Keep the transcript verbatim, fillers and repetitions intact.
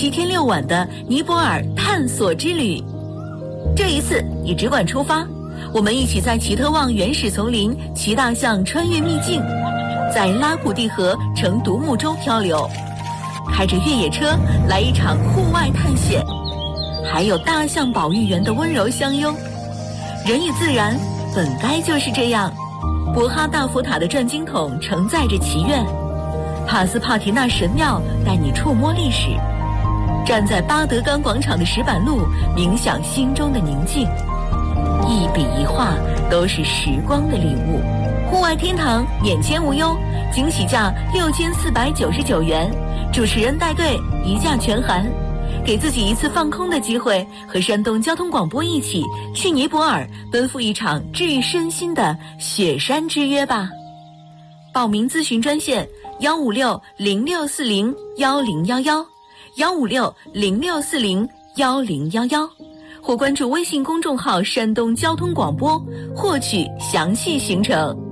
七天六晚的尼泊尔探索之旅。这一次以直管出发，我们一起在奇特旺原始丛林骑大象穿越秘境，在拉古蒂河乘独木舟漂流，开着越野车来一场户外探险，还有大象保育员的温柔相拥。人与自然本该就是这样。博哈大佛塔的转经筒承载着祈愿，帕斯帕提纳神庙带你触摸历史，站在巴德冈广场的石板路冥想心中的宁静，一笔一画都是时光的礼物。户外天堂眼前无忧，惊喜价六千四百九十九元，主持人带队一价全含，给自己一次放空的机会，和山东交通广播一起去尼泊尔奔赴一场治愈身心的雪山之约吧。报名咨询专线幺五六零六四零幺零幺幺幺五六零六四零幺零幺幺，或关注微信公众号山东交通广播获取详细行程。